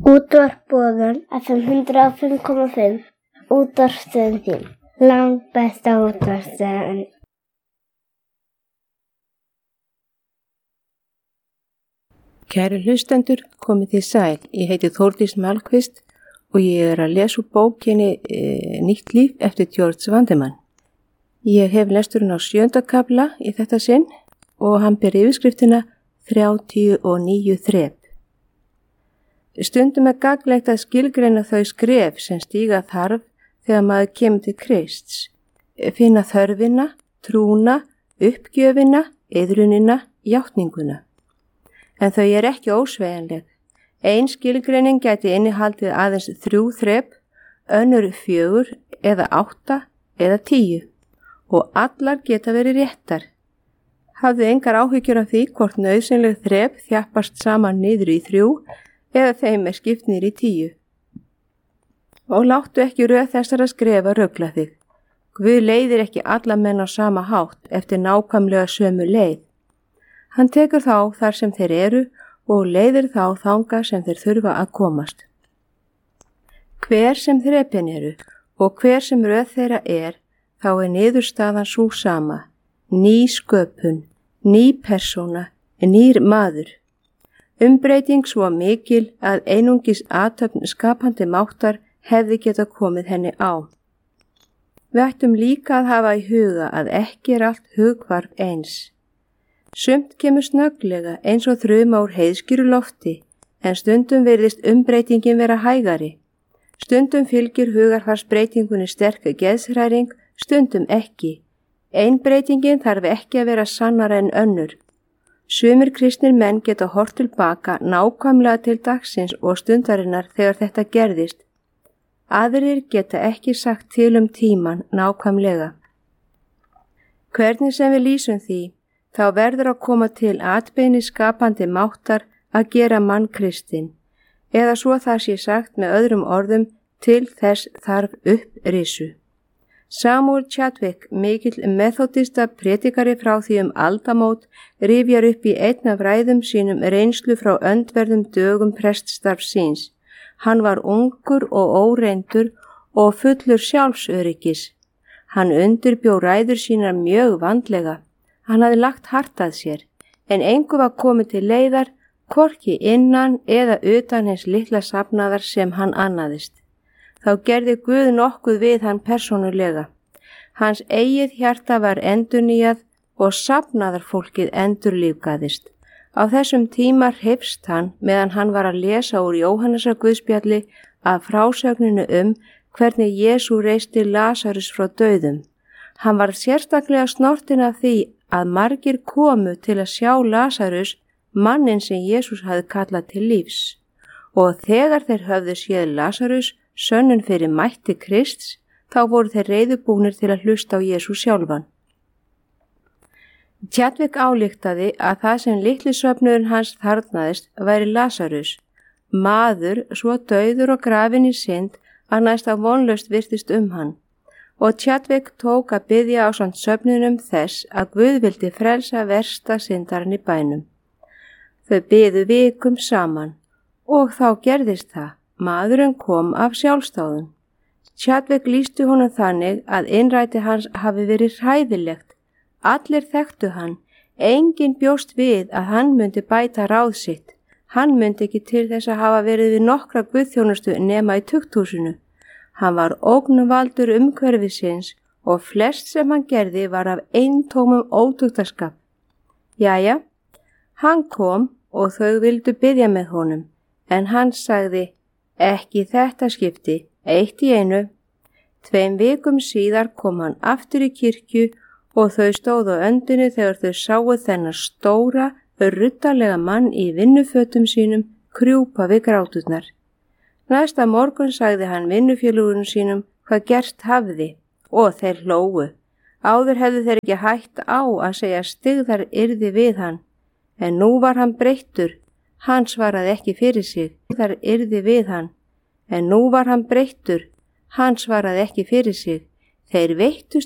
Útvarp Boðun FM 105,5. Útvarpsstöðin þín. Langt besta útvarpsstöðin. Kæru hlustendur, komið þið sæl. Ég heiti Þórdís Malmqvist og ég er að lesa úr bókinni Nýtt líf eftir George Vandemann. Ég hef lesturinn á 7. kafla í þetta sinn og hann ber yfirskriftina 39 þrep. Stundum er gagnlegt að skilgreina þau skref sem stíga þarf þegar maður kemur til Krists. Finna þörfina, trúna, uppgjöfina, iðrunina, játninguna. En þau er ekki ósveigjanleg. Ein skilgreining gæti innihaldið aðeins 3 þrep, önnur 4 eða 8 eða 10 og allar geta verið réttar. Hafðu engar áhyggjur af því hvort nauðsynleg þrep þjappast saman niður í 3 eða þeim er skipt niður í 10. Og láttu ekki röð þessara skrefa rugla þig. Guð leiðir ekki alla menn á sama hátt eftir nákvæmlega sömu leið. Hann tekur þá þar sem þeir eru og leiðir þá þangað sem þeir þurfa að komast. Hver sem þrepin eru og hver sem röð þeirra er, þá er niðurstaðan sú sama. Ný sköpun, ný persóna, nýr maður. Umbreyting svo mikil að einungis athöfn skapandi máttar hefði geta komið henni á. Við ættum líka að hafa í huga að ekki er allt hugvarf eins. Sumt kemur snögglega eins og þruma úr heiðskýru lofti, en stundum virðist umbreytingin vera hægari. Stundum fylgir hugarfarsbreytingunni sterk geðshræring, stundum ekki. Ein breytingin þarf ekki að vera sannara en önnur. Sumir kristnir menn geta horft tilbaka nákvæmlega til dagsins og stundarinnar þegar þetta gerðist. Aðrir geta ekki sagt til tíman nákvæmlega. Hvernig sem við lýsum því, þá verður að koma til atbeini skapandi máttar að gera mann kristinn, eða svo það sé sagt með öðrum orðum, til þess þarf upprisu. Samuel Chadwick, mikill methodista predikari frá því aldamót, rifjar upp í einn af ræðum sínum reynslu frá öndverðum dögum preststarfs síns. Hann var ungur og óreyndur og fullur sjálfsöryggis. Hann undirbjó ræður sínar mjög vandlega. Hann hafði lagt hart að sér, en engu var komið til leiðar, hvorki innan eða utan hins litla safnaðar sem hann annaðist. Þá gerði Guð nokkuð við hann persónulega. Hans eigið hjarta var endurnýjað og safnaðarfólkið endurlífgaðist. Á þessum tíma hrifst hann meðan hann var að lesa úr Jóhannesar Guðspjalli af frásögninu hvernig Jesú reisti Lasarus frá dauðum. Hann var sérstaklega snortinn af því að margir komu til að sjá Lasarus, mannin sem Jesús hafði kallað til lífs. Og þegar þeir höfðu séð Lasarus, sönnun fyrir mætti Krists, þá voru þeir reiðubúnir til að hlusta á Jesú sjálfan. Chadwick ályktaði að það sem litli svefnurinn hans þarfnaðist væri Lasarus, maður svo dauður og grafinn í synd að næsta vonlaust virtist hann. Og Chadwick tók að biðja ásamt svefninum þess að Guð vildi frelsa versta syndarinn í bænum. Þau biðu vikum saman og þá gerðist það. Maðurinn kom af sjálfsdáðum. Chadwick lýsti honum þannig að innræti hans hafi verið hræðilegt. Allir þekktu hann. Enginn bjóst við að hann myndi bæta ráð sitt. Hann myndi ekki til þess að hafa verið við nokkra guðþjónustu nema í tukthúsinu. Hann var ógnvaldur umhverfisins og flest sem hann gerði var af eintómum ótuktarskap. Jæja, hann kom og þau vildu biðja með honum, en hann sagði, ekki þetta skipti, eitt í einu. 2 vikum síðar kom hann aftur í kirkju og þau stóðu á öndinni þegar þau sáu þennan stóra, ruddalega mann í vinnufötum sínum krjúpa við gráturnar. Næsta morgun sagði hann vinnufélögunum sínum hvað gerst hafði og þeir hlógu. Áður hefðu þeir ekki hætt á að segja styggðar yrði við hann, en nú var hann breyttur. Hann svaraði ekki fyrir sig, þar yrði við hann, en nú var hann breyttur, hann svaraði ekki fyrir sig. Þeir veittust